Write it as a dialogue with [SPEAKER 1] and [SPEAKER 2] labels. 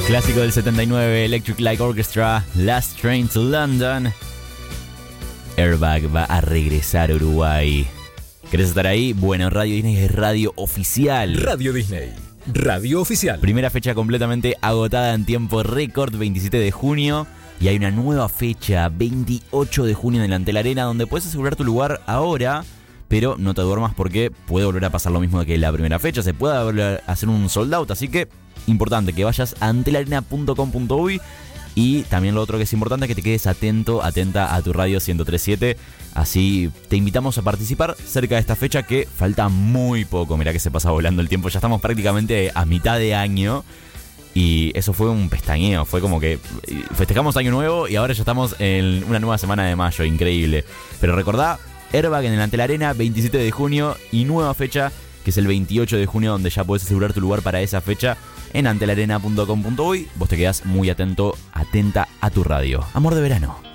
[SPEAKER 1] Clásico del 79, Electric Light Orchestra, Last Train to London. Airbag va a regresar a Uruguay. ¿Querés estar ahí? Bueno, Radio Disney es radio oficial.
[SPEAKER 2] Radio Disney, radio oficial.
[SPEAKER 1] Primera fecha completamente agotada en tiempo récord, 27 de junio. Y hay una nueva fecha, 28 de junio en el Antel Arena, donde puedes asegurar tu lugar ahora. Pero no te duermas porque puede volver a pasar lo mismo que la primera fecha. Se puede volver a hacer un sold out, así que importante que vayas a antelarena.com.uy. Y también lo otro que es importante es que te quedes atenta a tu radio 103.7. Así te invitamos a participar cerca de esta fecha que falta muy poco. Mirá que se pasa volando el tiempo, ya estamos prácticamente a mitad de año. Y eso fue un pestañeo, fue como que festejamos Año Nuevo y ahora ya estamos en una nueva semana de mayo, increíble. Pero recordá, Airbag en el Antel Arena, 27 de junio y nueva fecha, que es el 28 de junio, donde ya podés asegurar tu lugar para esa fecha en antelarena.com.uy. Vos te quedás muy atenta a tu radio. Amor de verano.